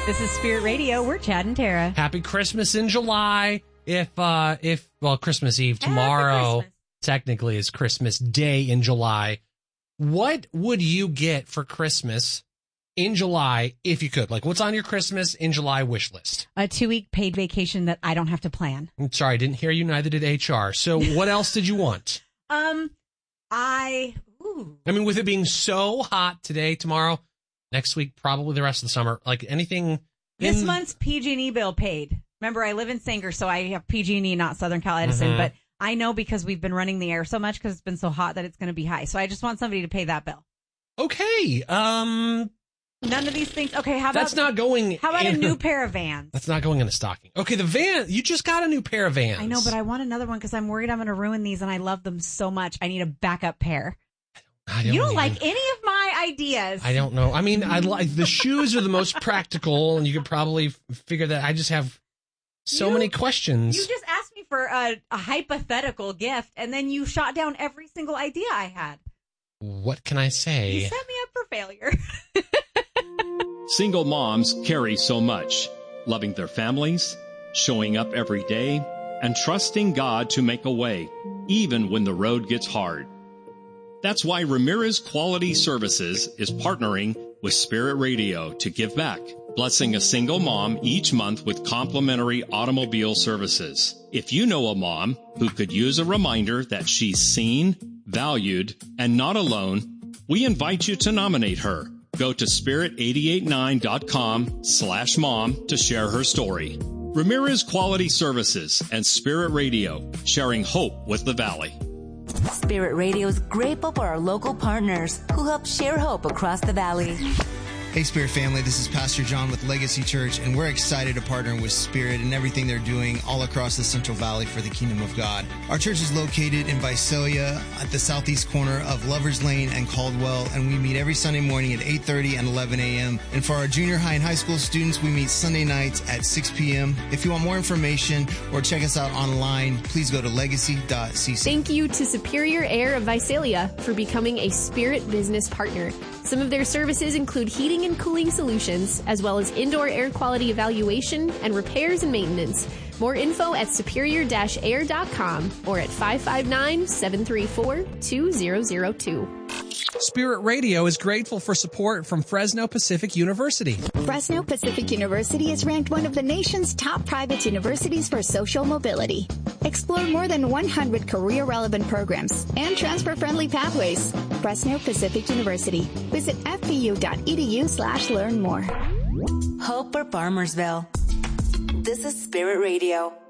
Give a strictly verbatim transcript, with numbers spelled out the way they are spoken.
This is Spirit Radio. We're Chad and Tara. Happy Christmas in July. If, uh, if, well, Christmas Eve tomorrow Christmas. technically is Christmas Day in July. What would you get for Christmas in July if you could? Like, what's on your Christmas in July wish list? A two-week paid vacation that I don't have to plan. I'm sorry, I didn't hear you. Neither did H R. So what else did you want? Um, I, ooh. I mean, with it being so hot today, tomorrow, next week, probably the rest of the summer, like anything. This in... month's P G and E bill paid. Remember, I live in Sanger, so I have P G and E, not Southern Cal Edison. Mm-hmm. But I know because we've been running the air so much because it's been so hot that it's going to be high. So I just want somebody to pay that bill. Okay. Um, None of these things. Okay, how about that's not going. How about in, a new pair of Vans? That's not going in a stocking. Okay, the van. You just got a new pair of Vans. I know, but I want another one because I'm worried I'm going to ruin these, and I love them so much. I need a backup pair. I don't you don't even, like any of my ideas. I don't know. I mean, I like the shoes are the most practical, and you could probably f- figure that. I just have so you, many questions. You just asked me for a, a hypothetical gift, and then you shot down every single idea I had. What can I say? You set me up for failure. Single moms carry so much, loving their families, showing up every day, and trusting God to make a way, even when the road gets hard. That's why Ramirez Quality Services is partnering with Spirit Radio to give back, blessing a single mom each month with complimentary automobile services. If you know a mom who could use a reminder that she's seen, valued, and not alone, we invite you to nominate her. Go to spirit eight eight nine dot com slash mom to share her story. Ramirez Quality Services and Spirit Radio, sharing hope with the Valley. Spirit Radio is grateful for our local partners who help share hope across the Valley. Hey, Spirit family, this is Pastor John with Legacy Church, and we're excited to partner with Spirit and everything they're doing all across the Central Valley for the Kingdom of God. Our church is located in Visalia at the southeast corner of Lovers Lane and Caldwell, and we meet every Sunday morning at eight thirty and eleven a.m. And for our junior high and high school students, we meet Sunday nights at six p.m. If you want more information or check us out online, please go to legacy dot c c. Thank you to Superior Air of Visalia for becoming a Spirit business partner. Some of their services include heating and cooling solutions, as well as indoor air quality evaluation and repairs and maintenance. More info at superior dash air dot com or at five five nine, seven three four, two zero zero two. Spirit Radio is grateful for support from Fresno Pacific University. Fresno Pacific University is ranked one of the nation's top private universities for social mobility. Explore more than one hundred career-relevant programs and transfer-friendly pathways. Fresno Pacific University. Visit f p u dot e d u slash learn more. Hope for Farmersville. This is Spirit Radio.